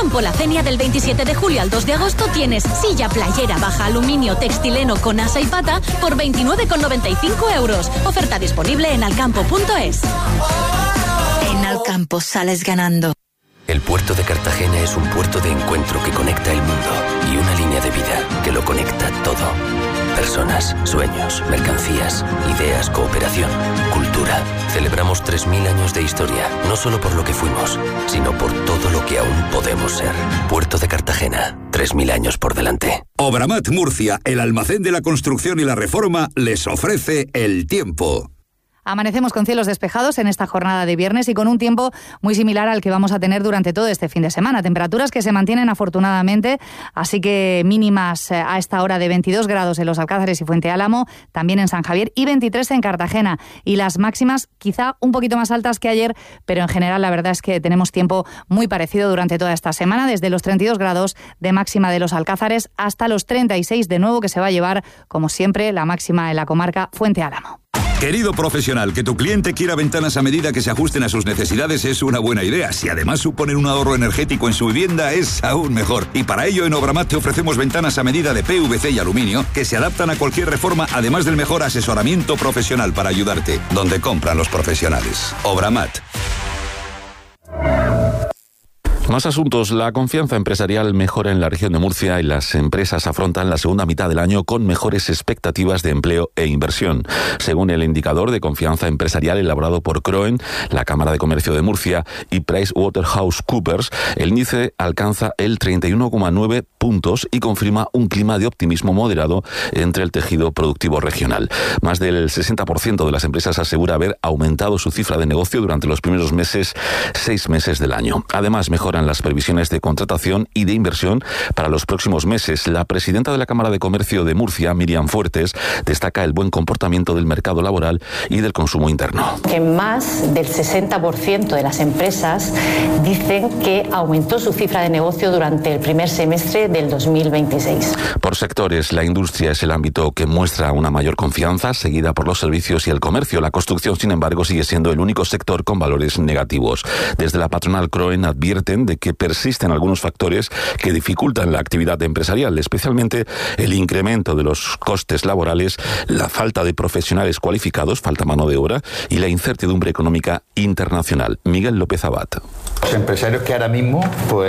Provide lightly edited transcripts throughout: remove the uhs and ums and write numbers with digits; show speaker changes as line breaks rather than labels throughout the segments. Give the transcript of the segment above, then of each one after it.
Campo La Cenia, del 27 de julio al 2 de agosto tienes silla playera baja aluminio textileno con asa y pata por 29,95 euros. Oferta disponible en alcampo.es.
En Alcampo sales ganando.
El puerto de Cartagena es un puerto de encuentro que conecta el mundo y una línea de vida que lo conecta todo. Personas, sueños, mercancías, ideas, cooperación, cultura. Celebramos 3.000 años de historia, no solo por lo que fuimos, sino por todo lo que aún podemos ser. Puerto de Cartagena, 3.000 años por delante.
Obramat Murcia, el almacén de la construcción y la reforma, les ofrece el tiempo.
Amanecemos con cielos despejados en esta jornada de viernes y con un tiempo muy similar al que vamos a tener durante todo este fin de semana. Temperaturas que se mantienen afortunadamente, así que mínimas a esta hora de 22 grados en Los Alcázares y Fuente Álamo, también en San Javier, y 23 en Cartagena. Y las máximas quizá un poquito más altas que ayer, pero en general la verdad es que tenemos tiempo muy parecido durante toda esta semana, desde los 32 grados de máxima de Los Alcázares hasta los 36 de nuevo, que se va a llevar, como siempre, la máxima en la comarca Fuente Álamo.
Querido profesional, que tu cliente quiera ventanas a medida que se ajusten a sus necesidades es una buena idea. Si además suponen un ahorro energético en su vivienda, es aún mejor. Y para ello en Obramat te ofrecemos ventanas a medida de PVC y aluminio que se adaptan a cualquier reforma, además del mejor asesoramiento profesional para ayudarte. Donde compran los profesionales. Obramat.
Más asuntos. La confianza empresarial mejora en la región de Murcia y las empresas afrontan la segunda mitad del año con mejores expectativas de empleo e inversión. Según el indicador de confianza empresarial elaborado por CROEN, la Cámara de Comercio de Murcia y PricewaterhouseCoopers, el índice alcanza el 31,9 puntos y confirma un clima de optimismo moderado entre el tejido productivo regional. Más del 60% de las empresas asegura haber aumentado su cifra de negocio durante los primeros 6 meses del año. Además, mejoran las previsiones de contratación y de inversión para los próximos meses. La presidenta de la Cámara de Comercio de Murcia, Miriam Fuertes, destaca el buen comportamiento del mercado laboral y del consumo interno.
Que más del 60% de las empresas dicen que aumentó su cifra de negocio durante el primer semestre del 2026.
Por sectores, la industria es el ámbito que muestra una mayor confianza, seguida por los servicios y el comercio. La construcción, sin embargo, sigue siendo el único sector con valores negativos. Desde la patronal CROEN advierten de que persisten algunos factores que dificultan la actividad empresarial, especialmente el incremento de los costes laborales, la falta de profesionales cualificados, falta mano de obra, y la incertidumbre económica internacional. Miguel López Abad.
Los empresarios que ahora mismo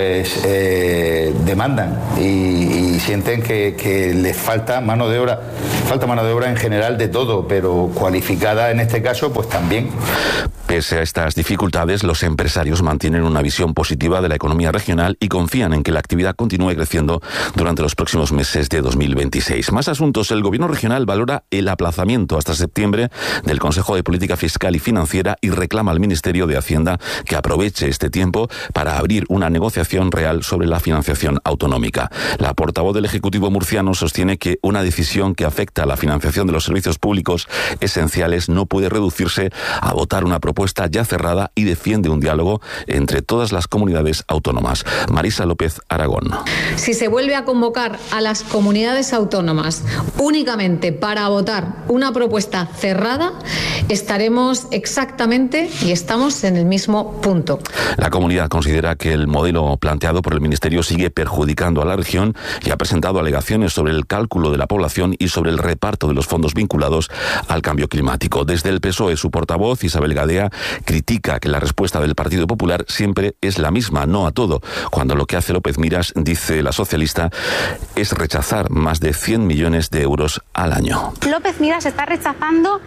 demandan y sienten que les falta mano de obra en general de todo, pero cualificada en este caso pues también.
Pese a estas dificultades, los empresarios mantienen una visión positiva de la economía regional y confían en que la actividad continúe creciendo durante los próximos meses de 2026. Más asuntos. El Gobierno regional valora el aplazamiento hasta septiembre del Consejo de Política Fiscal y Financiera y reclama al Ministerio de Hacienda que aproveche este tiempo para abrir una negociación real sobre la financiación autonómica. La portavoz del Ejecutivo murciano sostiene que una decisión que afecta a la financiación de los servicios públicos esenciales no puede reducirse a votar una propuesta ya cerrada y defiende un diálogo entre todas las comunidades autónomas. Marisa López Aragón.
Si se vuelve a convocar a las comunidades autónomas únicamente para votar una propuesta cerrada, estaremos exactamente y estamos en el mismo punto.
La comunidad considera que el modelo planteado por el Ministerio sigue perjudicando a la región y ha presentado alegaciones sobre el cálculo de la población y sobre el reparto de los fondos vinculados al cambio climático. Desde el PSOE, su portavoz, Isabel Gadea, critica que la respuesta del Partido Popular siempre es la misma, no a todo, cuando lo que hace López Miras, dice la socialista, es rechazar más de 100 millones de euros al año.
López Miras está rechazando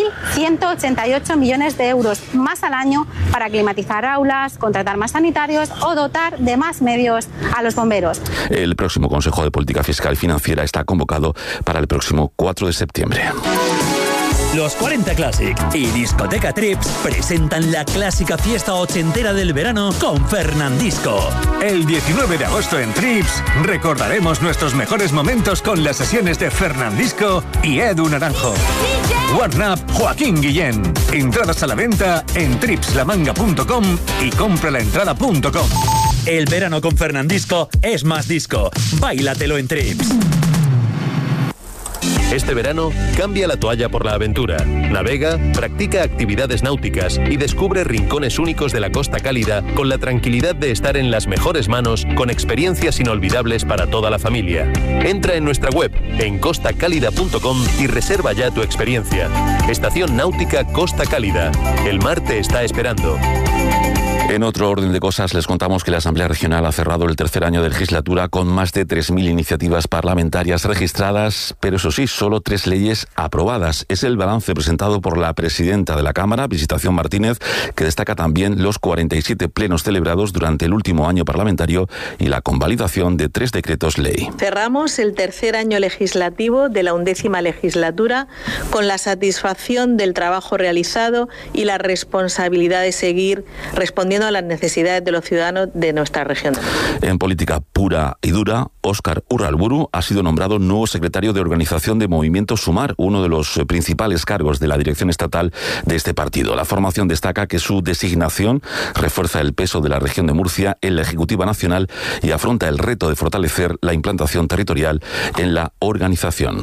1.188 millones de euros más al año para climatizar aulas, contratar más sanitarios o dotar de más medios a los bomberos.
El próximo Consejo de Política Fiscal y Financiera está convocado para el próximo 4 de septiembre.
Los 40 Classic y Discoteca Trips presentan la clásica fiesta ochentera del verano con Fernandisco.
El 19 de agosto en Trips recordaremos nuestros mejores momentos con las sesiones de Fernandisco y Edu Naranjo. Warn Up Joaquín Guillén. Entradas a la venta en tripslamanga.com y compralaentrada.com.
El verano con Fernandisco es más disco. Báilatelo en Trips.
Este verano, cambia la toalla por la aventura. Navega, practica actividades náuticas y descubre rincones únicos de la Costa Cálida con la tranquilidad de estar en las mejores manos con experiencias inolvidables para toda la familia. Entra en nuestra web, en costacálida.com y reserva ya tu experiencia. Estación Náutica Costa Cálida. El mar te está esperando.
En otro orden de cosas, les contamos que la Asamblea Regional ha cerrado el tercer año de legislatura con más de 3.000 iniciativas parlamentarias registradas, pero eso sí, solo 3 leyes aprobadas. Es el balance presentado por la presidenta de la Cámara, Visitación Martínez, que destaca también los 47 plenos celebrados durante el último año parlamentario y la convalidación de 3 decretos ley.
Cerramos el tercer año legislativo de la 11ª legislatura con la satisfacción del trabajo realizado y la responsabilidad de seguir respondiendo a las necesidades de los ciudadanos de nuestra región.
En política pura y dura, Óscar Urralburu ha sido nombrado nuevo secretario de organización de Movimiento Sumar, uno de los principales cargos de la dirección estatal de este partido. La formación destaca que su designación refuerza el peso de la región de Murcia en la Ejecutiva Nacional y afronta el reto de fortalecer la implantación territorial en la organización.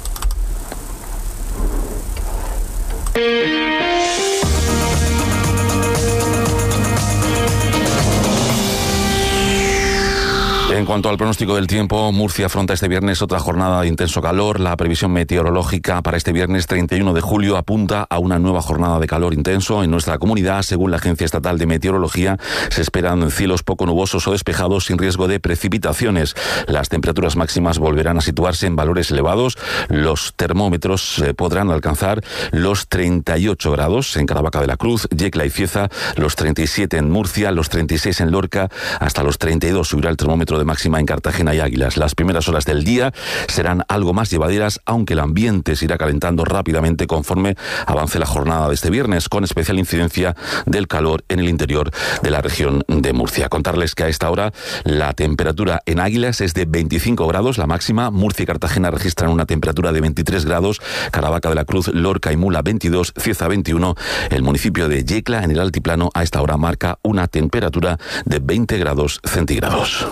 En cuanto al pronóstico del tiempo, Murcia afronta este viernes otra jornada de intenso calor. La previsión meteorológica para este viernes 31 de julio apunta a una nueva jornada de calor intenso en nuestra comunidad. Según la Agencia Estatal de Meteorología, se esperan cielos poco nubosos o despejados sin riesgo de precipitaciones. Las temperaturas máximas volverán a situarse en valores elevados. Los termómetros podrán alcanzar los 38 grados en Caravaca de la Cruz, Yecla y Cieza, los 37 en Murcia, los 36 en Lorca, hasta los 32 subirá el termómetro de máxima en Cartagena y Águilas. Las primeras horas del día serán algo más llevaderas, aunque el ambiente se irá calentando rápidamente conforme avance la jornada de este viernes, con especial incidencia del calor en el interior de la región de Murcia. Contarles que a esta hora la temperatura en Águilas es de 25 grados, la máxima. Murcia y Cartagena registran una temperatura de 23 grados, Caravaca de la Cruz, Lorca y Mula 22, Cieza 21. El municipio de Yecla, en el altiplano, a esta hora marca una temperatura de 20 grados centígrados.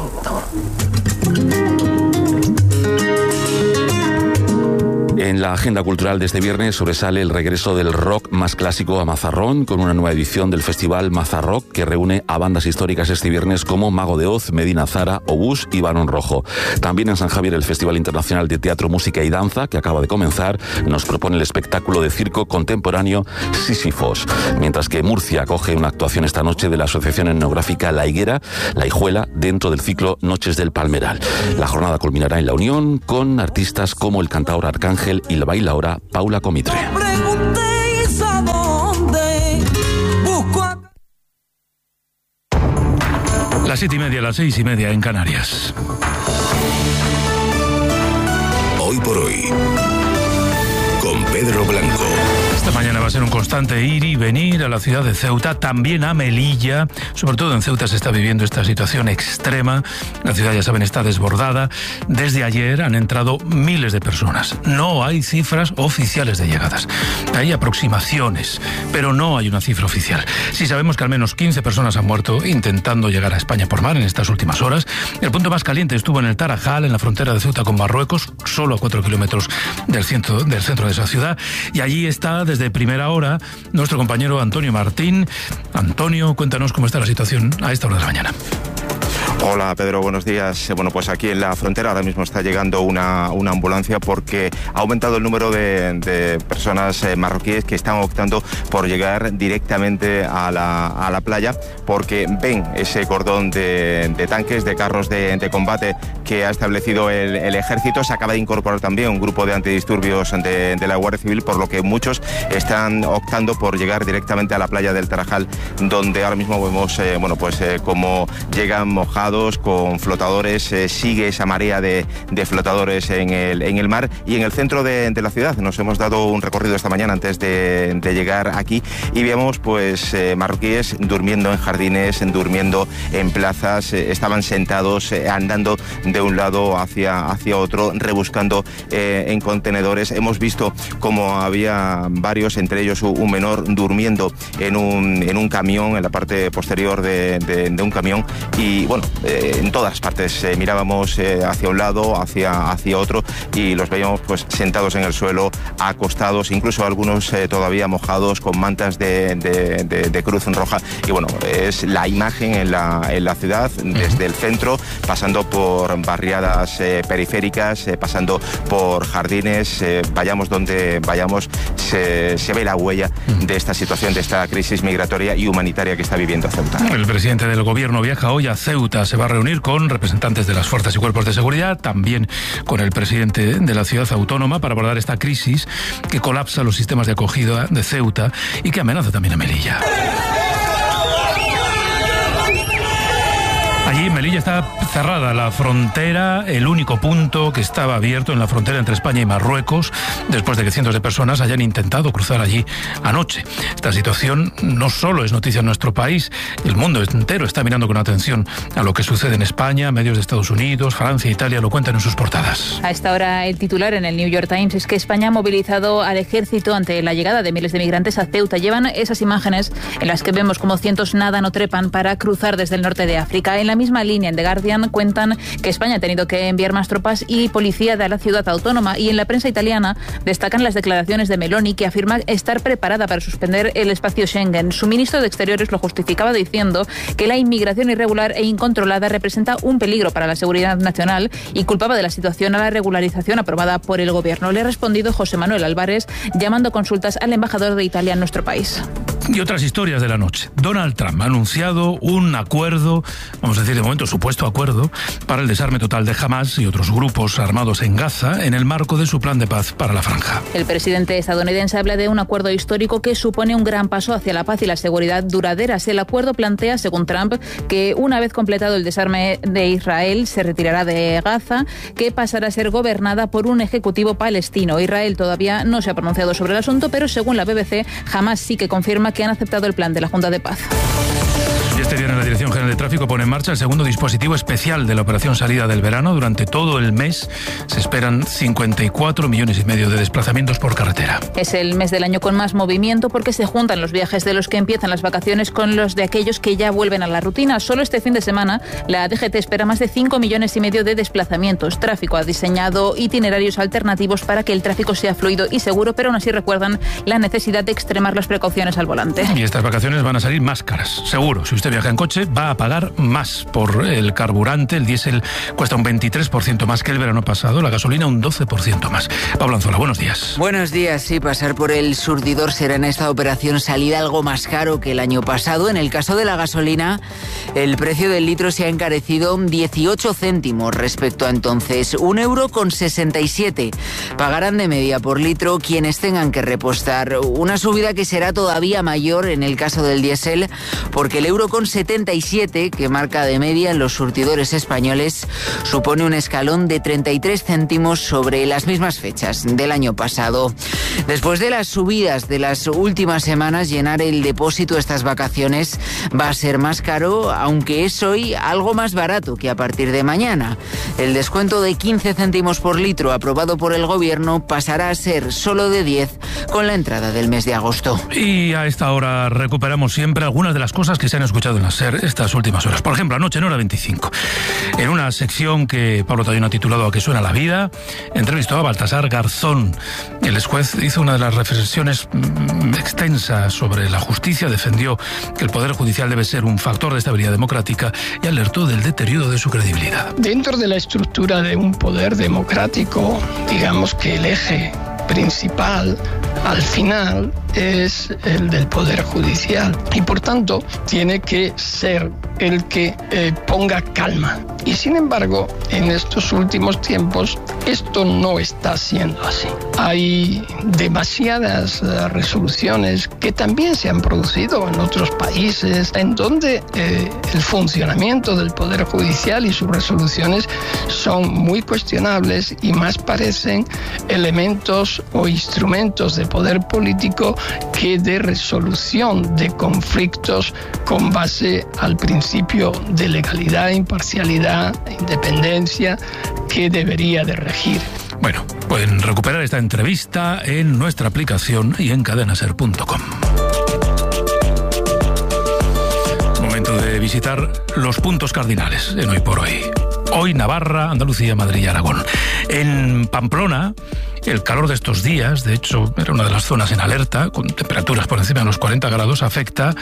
En la agenda cultural de este viernes sobresale el regreso del rock más clásico a Mazarrón, con una nueva edición del festival Mazarrock que reúne a bandas históricas este viernes como Mago de Oz, Medina Zara, Obús y Barón Rojo. También en San Javier el Festival Internacional de Teatro, Música y Danza, que acaba de comenzar, nos propone el espectáculo de circo contemporáneo Sísifos, mientras que Murcia acoge una actuación esta noche de la Asociación Etnográfica La Higuera, La Hijuela, dentro del ciclo Noches del Palmeral. La jornada culminará en La Unión con artistas como el cantaor Arcángel y la bailaora Paula Comitre.
Las 7:30, las 6:30 en Canarias.
Hoy por hoy, con Pedro Blanco.
Esta mañana va a ser un constante ir y venir a la ciudad de Ceuta, también a Melilla. Sobre todo en Ceuta se está viviendo esta situación extrema. La ciudad, ya saben, está desbordada. Desde ayer han entrado miles de personas. No hay cifras oficiales de llegadas. Hay aproximaciones, pero no hay una cifra oficial. Sí sabemos que al menos 15 personas han muerto intentando llegar a España por mar en estas últimas horas. El punto más caliente estuvo en el Tarajal, en la frontera de Ceuta con Marruecos, solo a 4 kilómetros del centro de esa ciudad. Y allí está, desde primera hora, nuestro compañero Antonio Martín. Antonio, cuéntanos cómo está la situación a esta hora de la mañana.
Hola Pedro, buenos días. Bueno, pues aquí en la frontera ahora mismo está llegando una ambulancia porque ha aumentado el número de personas marroquíes que están optando por llegar directamente a la playa porque ven ese cordón de tanques, de carros de combate que ha establecido el ejército. Se acaba de incorporar también un grupo de antidisturbios de la Guardia Civil, por lo que muchos están optando por llegar directamente a la playa del Tarajal, donde ahora mismo vemos cómo llegan mojados con flotadores, sigue esa marea de flotadores en el mar. Y en el centro de la ciudad nos hemos dado un recorrido esta mañana antes de llegar aquí y vemos marroquíes durmiendo en jardines, durmiendo en plazas, estaban sentados, andando de un lado hacia otro, rebuscando en contenedores. Hemos visto como había varios, entre ellos un menor, durmiendo en un camión, en la parte posterior de un camión, y bueno, en todas partes mirábamos hacia un lado, hacia otro, y los veíamos pues sentados en el suelo, acostados, incluso algunos todavía mojados, con mantas de Cruz Roja. Y bueno, es la imagen en la ciudad, desde el centro, pasando por barriadas periféricas, pasando por jardines, vayamos donde vayamos, se ve la huella de esta situación, de esta crisis migratoria y humanitaria que está viviendo Ceuta.
El presidente del gobierno viaja hoy a Ceuta, se va a reunir con representantes de las fuerzas y cuerpos de seguridad, también con el presidente de la ciudad autónoma, para abordar esta crisis que colapsa los sistemas de acogida de Ceuta y que amenaza también a Melilla. Allí en Melilla está cerrada la frontera, el único punto que estaba abierto en la frontera entre España y Marruecos, después de que cientos de personas hayan intentado cruzar allí anoche. Esta situación no solo es noticia en nuestro país, el mundo entero está mirando con atención a lo que sucede en España. Medios de Estados Unidos, Francia e Italia lo cuentan en sus portadas.
A esta hora el titular en el New York Times es que España ha movilizado al ejército ante la llegada de miles de migrantes a Ceuta. Llevan esas imágenes en las que vemos como cientos nadan o trepan para cruzar desde el norte de África. En la misma línea, en The Guardian, cuentan que España ha tenido que enviar más tropas y policía de la ciudad autónoma, y en la prensa italiana destacan las declaraciones de Meloni, que afirma estar preparada para suspender el espacio Schengen. Su ministro de Exteriores lo justificaba diciendo que la inmigración irregular e incontrolada representa un peligro para la seguridad nacional y culpaba de la situación a la regularización aprobada por el gobierno. Le ha respondido José Manuel Álvarez, llamando a consultas al embajador de Italia en nuestro país.
Y otras historias de la noche. Donald Trump ha anunciado un acuerdo, vamos a decir de momento supuesto acuerdo, para el desarme total de Hamás y otros grupos armados en Gaza en el marco de su plan de paz para la franja.
El presidente estadounidense habla de un acuerdo histórico que supone un gran paso hacia la paz y la seguridad duraderas. El acuerdo plantea, según Trump, que una vez completado el desarme de Israel, se retirará de Gaza, que pasará a ser gobernada por un ejecutivo palestino. Israel todavía no se ha pronunciado sobre el asunto, pero según la BBC, Hamás sí que confirma que han aceptado el plan de la Junta de Paz.
Y este viernes la Dirección General de Tráfico pone en marcha el segundo dispositivo especial de la operación salida del verano. Durante todo el mes se esperan 54,5 millones de desplazamientos por carretera.
Es el mes del año con más movimiento porque se juntan los viajes de los que empiezan las vacaciones con los de aquellos que ya vuelven a la rutina. Solo este fin de semana la DGT espera más de 5,5 millones de desplazamientos. Tráfico ha diseñado itinerarios alternativos para que el tráfico sea fluido y seguro, pero aún así recuerdan la necesidad de extremar las precauciones al volante.
Y estas vacaciones van a salir más caras, seguro. Si usted viaja en coche, va a pagar más por el carburante. El diésel cuesta un 23% más que el verano pasado, la gasolina un 12% más. Pablo Anzola, buenos días.
Buenos días. Sí, pasar por el surtidor será en esta operación salida algo más caro que el año pasado. En el caso de la gasolina, el precio del litro se ha encarecido 18 céntimos respecto a entonces, 1,67 €. Pagarán de media por litro quienes tengan que repostar, una subida que será todavía mayor en el caso del diésel, porque el 1,77 que marca de media en los surtidores españoles supone un escalón de 33 céntimos sobre las mismas fechas del año pasado. Después de las subidas de las últimas semanas, llenar el depósito estas vacaciones va a ser más caro, aunque es hoy algo más barato que a partir de mañana. El descuento de 15 céntimos por litro aprobado por el gobierno pasará a ser solo de 10 con la entrada del mes de agosto.
Y a esta hora recuperamos siempre algunas de las cosas que se han escuchado en la SER estas últimas horas. Por ejemplo, anoche en hora 25, en una sección que Pablo Tallón ha titulado ¿A qué suena la vida?, entrevistó a Baltasar Garzón. El exjuez hizo una de las reflexiones extensas sobre la justicia, defendió que el Poder Judicial debe ser un factor de estabilidad democrática y alertó del deterioro de su credibilidad.
Dentro de la estructura de un poder democrático, digamos que el eje principal al final es el del Poder Judicial y por tanto tiene que ser el que ponga calma. Y sin embargo, en estos últimos tiempos Esto no está siendo así. Hay demasiadas resoluciones que también se han producido en otros países en donde el funcionamiento del Poder Judicial y sus resoluciones son muy cuestionables y más parecen elementos o instrumentos de poder político que de resolución de conflictos con base al principio de legalidad, imparcialidad, independencia que debería de regir.
Bueno, pueden recuperar esta entrevista en nuestra aplicación y en cadenaser.com. Momento de visitar los puntos cardinales en Hoy por Hoy. Hoy Navarra, Andalucía, Madrid y Aragón. En Pamplona, el calor de estos días, de hecho era una de las zonas en alerta, con temperaturas por encima de los 40 grados, afecta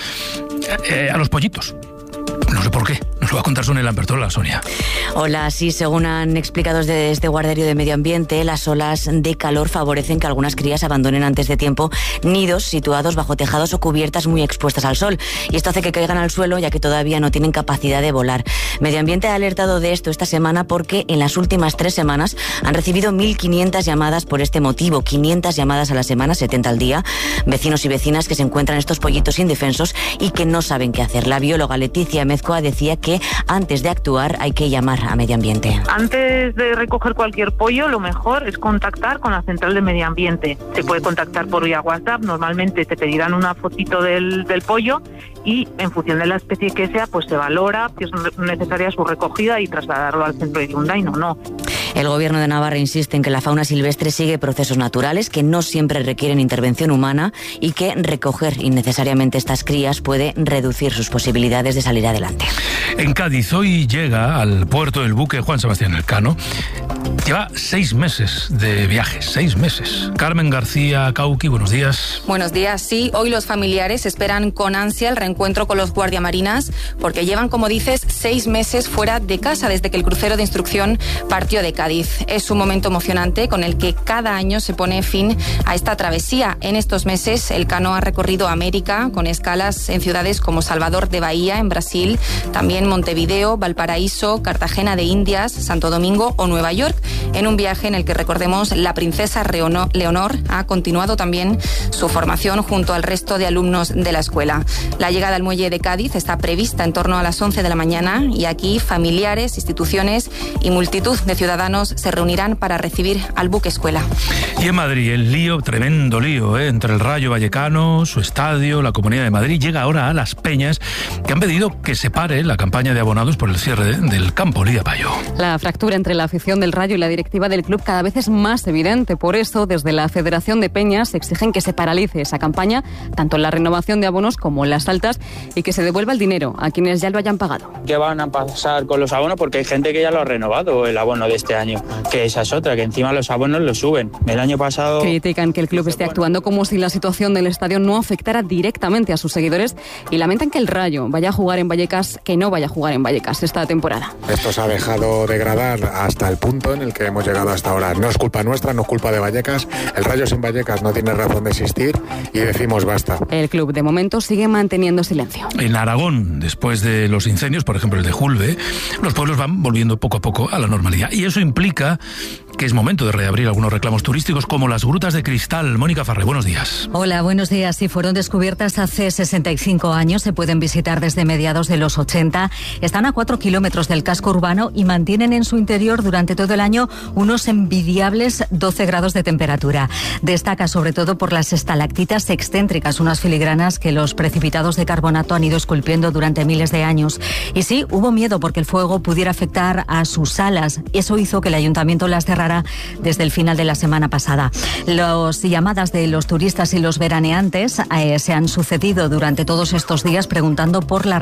a los pollitos. No sé por qué. Nos lo va a contar Sonia Lambertola, Sonia.
Hola, sí, según han explicado desde este guarderio de medio ambiente, las olas de calor favorecen que algunas crías abandonen antes de tiempo nidos situados bajo tejados o cubiertas muy expuestas al sol. Y esto hace que caigan al suelo, ya que todavía no tienen capacidad de volar. Medio Ambiente ha alertado de esto esta semana porque en las últimas 3 semanas han recibido 1.500 llamadas por este motivo. 500 llamadas a la semana, 70 al día. Vecinos y vecinas que se encuentran estos pollitos indefensos y que no saben qué hacer. La bióloga Leticia Mezcoa decía que antes de actuar hay que llamar a Medio Ambiente.
Antes de recoger cualquier pollo, lo mejor es contactar con la central de Medio Ambiente. Se puede contactar por vía WhatsApp, normalmente te pedirán una fotito del pollo y en función de la especie que sea, pues se valora si es necesaria su recogida y trasladarlo al centro de Hyundai o no.
El Gobierno de Navarra insiste en que la fauna silvestre sigue procesos naturales que no siempre requieren intervención humana y que recoger innecesariamente estas crías puede reducir sus posibilidades de salir adelante.
En Cádiz hoy llega al puerto el buque Juan Sebastián Elcano. Lleva 6 meses de viaje, 6 meses. Carmen García Cauqui, buenos días.
Buenos días, sí. Hoy los familiares esperan con ansia el reencuentro con los guardiamarinas porque llevan, como dices, 6 meses fuera de casa desde que el crucero de instrucción partió de Cádiz. Es un momento emocionante con el que cada año se pone fin a esta travesía. En estos meses, Elcano ha recorrido América con escalas en ciudades como Salvador de Bahía, en Brasil, también Montevideo, Valparaíso, Cartagena de Indias, Santo Domingo o Nueva York, en un viaje en el que, recordemos, la princesa Leonor ha continuado también su formación junto al resto de alumnos de la escuela. La llegada al muelle de Cádiz está prevista en torno a las 11 de la mañana y aquí familiares, instituciones y multitud de ciudadanos se reunirán para recibir al buque escuela.
Y en Madrid, el lío, tremendo lío, entre el Rayo Vallecano, su estadio, la Comunidad de Madrid, llega ahora a Las Peñas, que han pedido que se pare la campaña de abonados por el cierre del campo Lía Payo.
La fractura entre la afición del Rayo y la directiva del club cada vez es más evidente. Por eso, desde la Federación de Peñas exigen que se paralice esa campaña, tanto en la renovación de abonos como en las altas, y que se devuelva el dinero a quienes ya lo hayan pagado.
¿Qué van a pasar con los abonos? Porque hay gente que ya lo ha renovado el abono de este año, que esa es otra, que encima los abonos los suben. El año pasado...
Critican que el club esté actuando como si la situación del estadio no afectara directamente a sus seguidores y lamentan que el Rayo vaya a jugar en Vallecas, que no vaya a jugar en Vallecas esta temporada.
Esto se ha dejado degradar hasta el punto en el que hemos llegado hasta ahora. No es culpa nuestra, no es culpa de Vallecas. El Rayo sin Vallecas no tiene razón de existir y decimos basta.
El club de momento sigue manteniendo silencio.
En Aragón, después de los incendios, por ejemplo el de Julve, los pueblos van volviendo poco a poco a la normalidad. Y eso implica que es momento de reabrir algunos reclamos turísticos como las Grutas de Cristal. Mónica Farré, buenos días.
Hola, buenos días. Sí, fueron descubiertas hace 65 años, se pueden visitar desde mediados de los 80. Están a 4 kilómetros del casco urbano y mantienen en su interior durante todo el año unos envidiables 12 grados de temperatura. Destaca sobre todo por las estalactitas excéntricas, unas filigranas que los precipitados de carbonato han ido esculpiendo durante miles de años. Y sí, hubo miedo porque el fuego pudiera afectar a sus salas. Eso hizo que el ayuntamiento las cerrara desde el final de la semana pasada. Las llamadas de los turistas y los veraneantes se han sucedido durante todos estos días preguntando por la